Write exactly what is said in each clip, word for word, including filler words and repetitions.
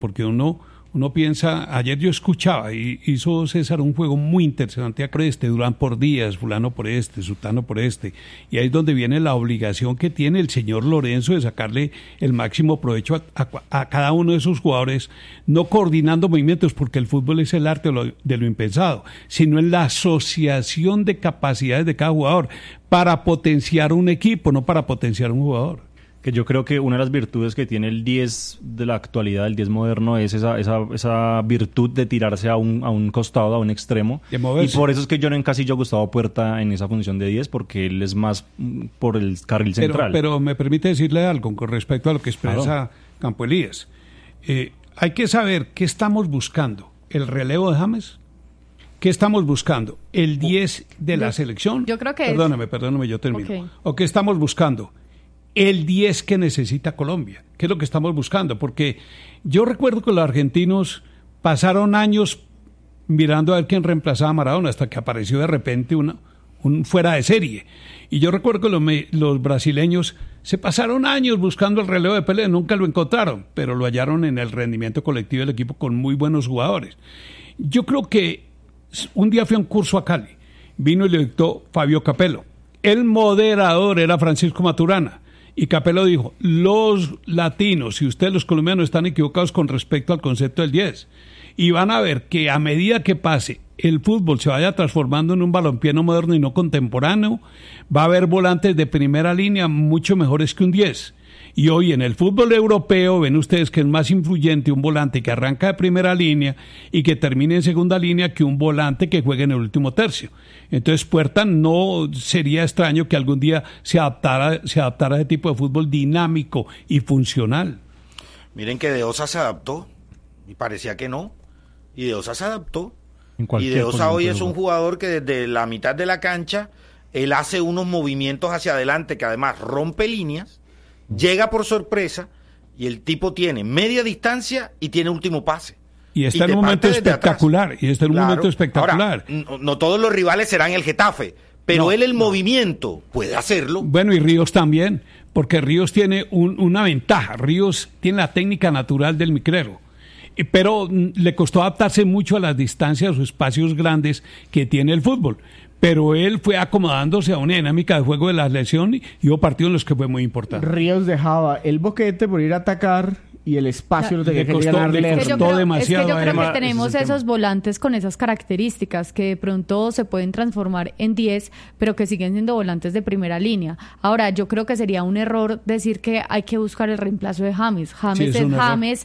porque uno... Uno piensa, ayer yo escuchaba, y hizo César un juego muy interesante por este, Durán por Díaz, fulano por este, Sutano por este, y ahí es donde viene la obligación que tiene el señor Lorenzo de sacarle el máximo provecho a, a, a cada uno de esos jugadores, no coordinando movimientos, porque el fútbol es el arte de lo, de lo impensado, sino en la asociación de capacidades de cada jugador, para potenciar un equipo, no para potenciar un jugador. Que yo creo que una de las virtudes que tiene el diez de la actualidad, el diez moderno, es esa esa esa virtud de tirarse a un a un costado, a un extremo. Y por eso es que yo no encasillo a Gustavo Puerta en esa función de diez, porque él es más por el carril central. Pero, pero me permite decirle algo con respecto a lo que expresa claro. Campo Elías. Eh, hay que saber qué estamos buscando. ¿El relevo de James? ¿Qué estamos buscando? ¿El diez de la yo, selección? Yo creo que Perdóname, es... perdóname, yo termino. Okay. ¿O qué estamos buscando? El diez que necesita Colombia, que es lo que estamos buscando, porque yo recuerdo que los argentinos pasaron años mirando a ver quién reemplazaba a Maradona, hasta que apareció de repente una, un fuera de serie. Y yo recuerdo que los, los brasileños se pasaron años buscando el relevo de Pelé, nunca lo encontraron, pero lo hallaron en el rendimiento colectivo del equipo con muy buenos jugadores. Yo creo que un día fui a un curso a Cali, vino y le dictó Fabio Capello. El moderador era Francisco Maturana. Y Capello dijo, los latinos y ustedes los colombianos están equivocados con respecto al concepto del diez. Y van a ver que a medida que pase el fútbol se vaya transformando en un balompié no moderno y no contemporáneo, va a haber volantes de primera línea mucho mejores que un diez. Y hoy en el fútbol europeo ven ustedes que es más influyente un volante que arranca de primera línea y que termine en segunda línea que un volante que juegue en el último tercio. Entonces Puerta no sería extraño que algún día se adaptara, se adaptara a ese tipo de fútbol dinámico y funcional. Miren que De Osa se adaptó y parecía que no. Y De Osa se adaptó. Y De Osa hoy es un jugador que desde la mitad de la cancha él hace unos movimientos hacia adelante que además rompe líneas. Llega por sorpresa y el tipo tiene media distancia y tiene último pase. Y está y en un momento espectacular. Y está en un claro. momento espectacular. Ahora, no, no todos los rivales serán el Getafe, pero no, él el no. movimiento puede hacerlo. Bueno, y Ríos también, porque Ríos tiene un, una ventaja. Ríos tiene la técnica natural del micrero. Pero le costó adaptarse mucho a las distancias o espacios grandes que tiene el fútbol. Pero él fue acomodándose a una dinámica de juego de la lesión y hubo partidos en los que fue muy importante. Ríos dejaba el boquete por ir a atacar y el espacio lo tenía que ganar. Le costó creo, demasiado. Es que yo creo además, que tenemos esos volantes con esas características que de pronto se pueden transformar en diez, pero que siguen siendo volantes de primera línea. Ahora, yo creo que sería un error decir que hay que buscar el reemplazo de James. James sí, es, es James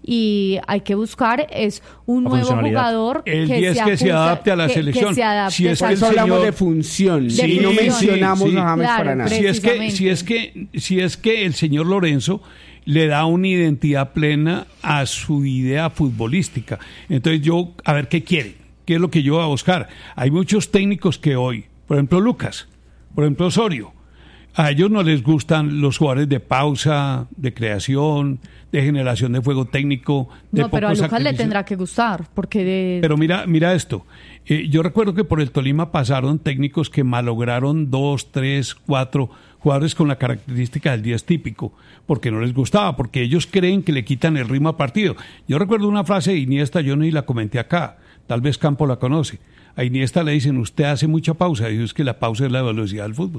y hay que buscar es un la nuevo jugador el que, se, que se adapte a la que, selección. Que se adapte. Si es Por eso hablamos de función. Sí, y no mencionamos sí, a James claro, para nada. Si es que, si es que, si es que el señor Lorenzo le da una identidad plena a su idea futbolística. Entonces yo, a ver, ¿qué quiere? ¿Qué es lo que yo voy a buscar? Hay muchos técnicos que hoy, por ejemplo Lucas, por ejemplo Osorio, a ellos no les gustan los jugadores de pausa, de creación, de generación de juego técnico. De no, pero a Lucas le tendrá que gustar, porque de... Pero mira, mira esto, eh, yo recuerdo que por el Tolima pasaron técnicos que malograron dos, tres, cuatro jugadores con la característica del diez típico, porque no les gustaba, porque ellos creen que le quitan el ritmo al partido. Yo recuerdo una frase de Iniesta, yo ni la comenté acá, tal vez Campo la conoce. A Iniesta le dicen, usted hace mucha pausa, y es que la pausa es la velocidad del fútbol.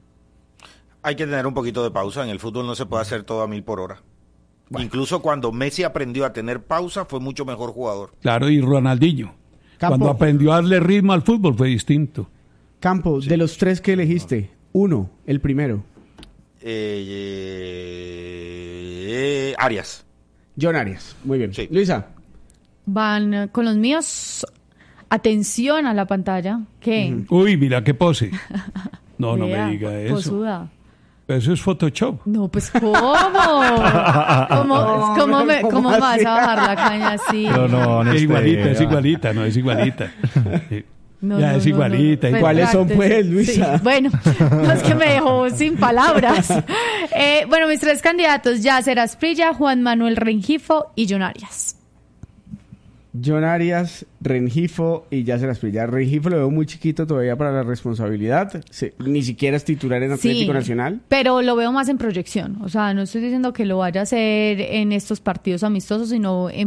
Hay que tener un poquito de pausa, en el fútbol no se puede hacer todo a mil por hora. Bueno. Incluso cuando Messi aprendió a tener pausa, fue mucho mejor jugador. Claro, y Ronaldinho. Campo. Cuando aprendió a darle ritmo al fútbol fue distinto. Campo, sí. De los tres que elegiste, uno, el primero. Eh, eh, eh, Arias. John Arias, muy bien. Sí. Luisa. Van con los míos. Atención a la pantalla. ¿Qué? Uh-huh. Uy, mira qué pose. No, no Vea, me diga eso. Posuda. Eso es Photoshop. No, pues ¿cómo? ¿Cómo, ¿cómo, me, ¿Cómo cómo vas así? a bajar la caña así? No, no, Es este, igualita, es ya. igualita, no, es igualita. Sí. No, ya no, es no, igualita. no, no. ¿Cuáles son, pues, Luisa? Sí. Bueno, no, es que me dejó sin palabras. Eh, bueno, mis tres candidatos, Yasser Asprilla, Juan Manuel Rengifo y John Arias. John Arias, Rengifo y Yasser Asprilla. Rengifo lo veo muy chiquito todavía para la responsabilidad. Se, ni siquiera es titular en Atlético sí, Nacional. Pero lo veo más en proyección. O sea, no estoy diciendo que lo vaya a hacer en estos partidos amistosos, sino en